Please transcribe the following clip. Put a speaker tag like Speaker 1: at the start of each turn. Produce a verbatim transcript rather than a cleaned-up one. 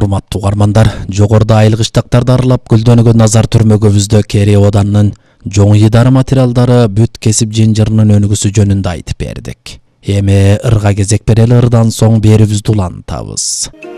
Speaker 1: урматтуу угармандар, жогоруда айылгы штаттарды аралап гүлдөнүүгө назар түрмөгөбүздө Керей Оданынын жоң йыдары материалдары бүт кесип жынжырынын өнүгүүсү жөнүндө айтып бердик. Эми ырга кезек берели, ырдан соң берүүбүздү улантабыз.